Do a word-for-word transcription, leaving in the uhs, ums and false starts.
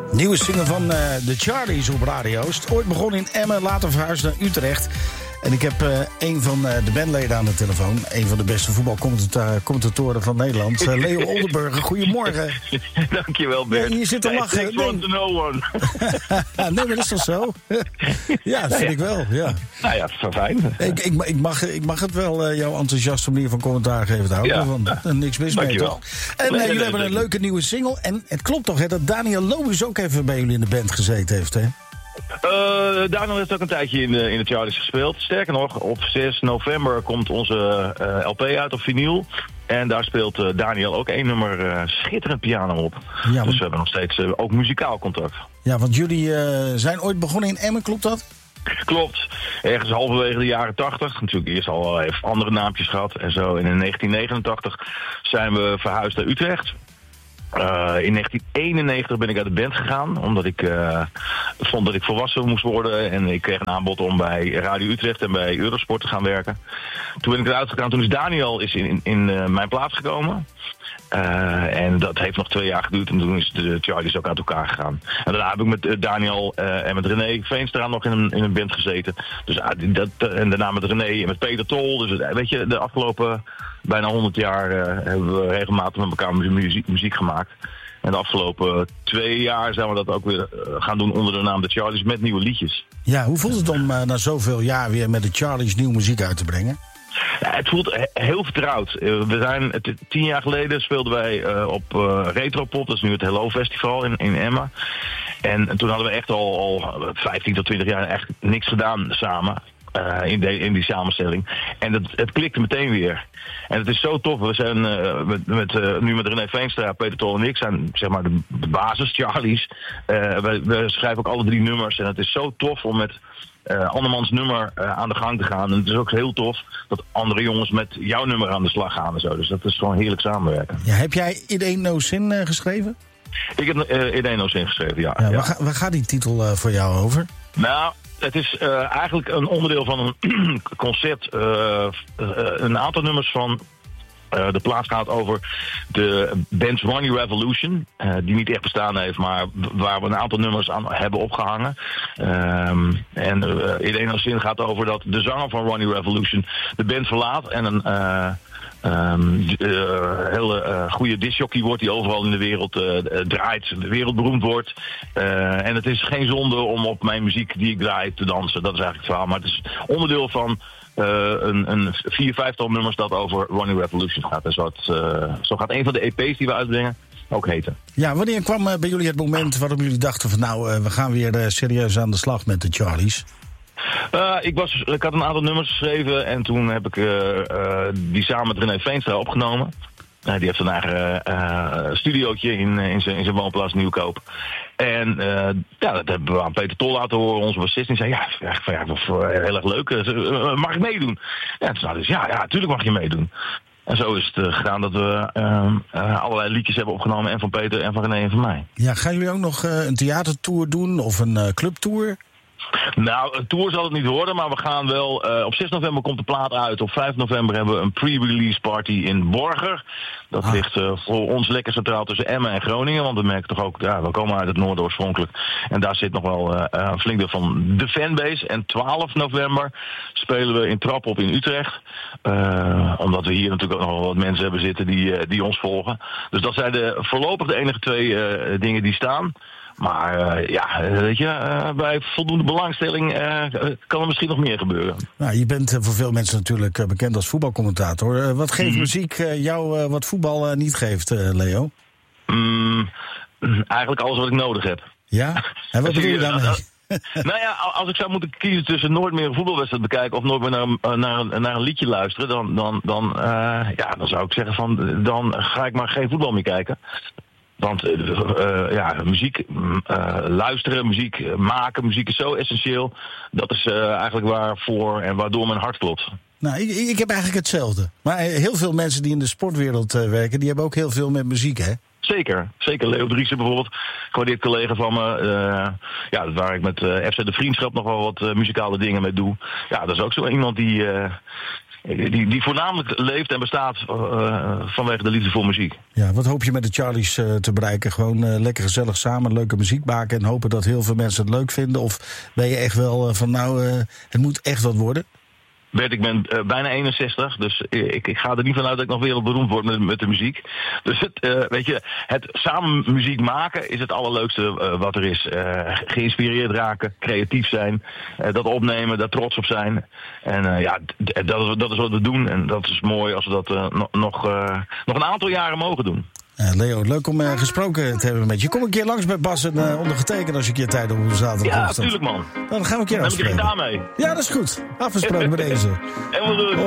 Nieuwe single van uh, de Charlies op Radio Oost. Ooit begonnen in Emmen, later verhuisd naar Utrecht. En ik heb uh, een van uh, de bandleden aan de telefoon. Een van de beste voetbalcommentatoren van Nederland. Uh, Leo Oldenburger, goedemorgen. Dankjewel, Bert. Ja, je zit te lachen. Thanks nee. to no one. nee, maar dat is toch zo? ja, dat vind ja. ik wel, ja. Nou ja, dat is fijn. Ik, ik, ik, mag, ik mag het wel, uh, jouw enthousiaste manier van commentaar geven houden. Ja. Want ja. niks mis mee, toch? En uh, nee, jullie nee, hebben nee, een leuke nieuwe single. En het klopt toch, hè, dat Daniel Lobus ook even bij jullie in de band gezeten heeft, hè? Uh, Daniel heeft ook een tijdje in de, in de Charlies gespeeld. Sterker nog, op zes november komt onze uh, L P uit op vinyl. En daar speelt uh, Daniel ook één nummer uh, schitterend piano op. Ja, want... Dus we hebben nog steeds uh, ook muzikaal contact. Ja, want jullie uh, zijn ooit begonnen in Emmen, klopt dat? Klopt. Ergens halverwege de jaren tachtig. Natuurlijk eerst al even andere naampjes gehad en zo. En in negentien negenentachtig zijn we verhuisd naar Utrecht. Uh, in negentien eenennegentig ben ik uit de band gegaan, omdat ik uh, vond dat ik volwassen moest worden. En ik kreeg een aanbod om bij Radio Utrecht en bij Eurosport te gaan werken. Toen ben ik eruit gegaan, toen is Daniel is in, in, in uh, mijn plaats gekomen. Uh, en dat heeft nog twee jaar geduurd en toen is de Charlies ook uit elkaar gegaan. En daarna heb ik met uh, Daniel uh, en met René Veenstra nog in een, in een band gezeten. Dus, uh, dat, uh, en daarna met René en met Peter Tol. Dus uh, weet je, de afgelopen bijna honderd jaar uh, hebben we regelmatig met elkaar muziek, muziek gemaakt. En de afgelopen twee jaar zijn we dat ook weer uh, gaan doen onder de naam de Charlies met nieuwe liedjes. Ja, hoe voelt het om uh, na zoveel jaar weer met de Charlies nieuwe muziek uit te brengen? Ja, het voelt heel vertrouwd. We zijn, t- tien jaar geleden speelden wij uh, op uh, Retropop, dat is nu het Hello Festival in, in Emmen. En, en toen hadden we echt al, al vijftien tot twintig jaar echt niks gedaan samen. Uh, in, de, in die samenstelling. En dat, het klikte meteen weer. En het is zo tof. We zijn uh, met, met, uh, nu met René Veenstra, Peter Tol en ik zijn zeg maar de, de basis, Charlies. Uh, we, we schrijven ook alle drie nummers. En het is zo tof om met uh, andermans nummer uh, aan de gang te gaan. En het is ook heel tof dat andere jongens met jouw nummer aan de slag gaan en zo. Dus dat is gewoon heerlijk samenwerken. Ja, heb jij It Ain't No Sin uh, geschreven? Ik heb uh, It Ain't No Sin geschreven, ja. ja, ja. Waar, ga, waar gaat die titel uh, voor jou over? Nou... Het is uh, eigenlijk een onderdeel van een concept. Uh, uh, een aantal nummers van uh, de plaats gaat over de band Ronnie Revolution. Uh, die niet echt bestaan heeft, maar waar we een aantal nummers aan hebben opgehangen. Um, en uh, in een zin gaat over dat de zanger van Ronnie Revolution de band verlaat en een... Uh, Um, uh, hele uh, goede discjockey wordt die overal in de wereld uh, draait, wereldberoemd wordt. Uh, en het is geen zonde om op mijn muziek die ik draai te dansen. Dat is eigenlijk het verhaal. Maar het is onderdeel van uh, een, een vier, vijftal nummers dat over Ronnie Revolution gaat. En zo, het, uh, zo gaat een van de E P's die we uitbrengen ook heten. Ja, wanneer kwam uh, bij jullie het moment waarop jullie dachten van nou, uh, we gaan weer uh, serieus aan de slag met de Charlies? Uh, ik, was, ik had een aantal nummers geschreven en toen heb ik uh, uh, die samen met René Veenstra opgenomen. Uh, die heeft een eigen uh, studiootje in, in zijn in zijn woonplaats Nieuwkoop. En uh, ja, dat hebben we aan Peter Tol laten horen, onze bassist. Die zei, ja, ja, ja dat was heel erg leuk. Uh, mag ik meedoen? Ja, toen zei dus, ja, ja, tuurlijk mag je meedoen. En zo is het uh, gegaan dat we uh, uh, allerlei liedjes hebben opgenomen. En van Peter en van René en van mij. Ja, gaan jullie ook nog uh, een theatertour doen of een uh, clubtour? Nou, een tour zal het niet worden, maar we gaan wel... Uh, op zes november komt de plaat uit. Op vijf november hebben we een pre-release party in Borger. Dat ah. ligt uh, voor ons lekker centraal tussen Emmen en Groningen. Want we merken toch ook, ja, we komen uit het noorden oorspronkelijk. En daar zit nog wel uh, een flink deel van de fanbase. En twaalf november spelen we in Trap op in Utrecht. Uh, omdat we hier natuurlijk ook nog wel wat mensen hebben zitten die, uh, die ons volgen. Dus dat zijn de, voorlopig de enige twee uh, dingen die staan. Maar uh, ja, weet je, uh, bij voldoende belangstelling uh, kan er misschien nog meer gebeuren. Nou, je bent uh, voor veel mensen natuurlijk uh, bekend als voetbalcommentator. Uh, wat geeft mm. muziek uh, jou uh, wat voetbal uh, niet geeft, uh, Leo? Mm, eigenlijk alles wat ik nodig heb. Ja? En wat bedoel je daarmee? Nou ja, als ik zou moeten kiezen tussen nooit meer een voetbalwedstrijd bekijken of nooit meer naar, naar, een, naar een liedje luisteren, dan, dan, dan, uh, ja, dan zou ik zeggen van, dan ga ik maar geen voetbal meer kijken. Want uh, uh, ja, muziek uh, luisteren, muziek maken, muziek is zo essentieel. Dat is uh, eigenlijk waarvoor en waardoor mijn hart klopt. Nou, ik, ik heb eigenlijk hetzelfde. Maar heel veel mensen die in de sportwereld uh, werken, die hebben ook heel veel met muziek, hè? Zeker, zeker. Leo Driessen bijvoorbeeld, gewaardeerd collega van me. Uh, ja, waar ik met uh, F C De Vriendschap nog wel wat uh, muzikale dingen mee doe. Ja, dat is ook zo iemand die... Uh, die, die voornamelijk leeft en bestaat uh, vanwege de liefde voor muziek. Ja, wat hoop je met de Charlies uh, te bereiken? Gewoon uh, lekker gezellig samen leuke muziek maken en hopen dat heel veel mensen het leuk vinden? Of ben je echt wel uh, van nou, uh, het moet echt wat worden? Bert, ik ben uh, bijna eenenzestig, dus ik, ik ga er niet vanuit dat ik nog wereldberoemd word met, met de muziek. Dus het, uh, weet je, het samen muziek maken is het allerleukste uh, wat er is. Uh, geïnspireerd raken, creatief zijn, uh, dat opnemen, daar trots op zijn. En uh, ja, d- dat, is, dat is wat we doen en dat is mooi als we dat uh, no, nog, uh, nog een aantal jaren mogen doen. Uh, Leo, leuk om uh, gesproken te hebben met je. Kom een keer langs bij Bas en uh, ondergetekend als je een keer tijd op zaterdag. Ja, natuurlijk man. Dan gaan we een keer afspreken. Dan heb ik er daarmee. Ja, dat is goed. Afgesproken bij deze. Helemaal goed.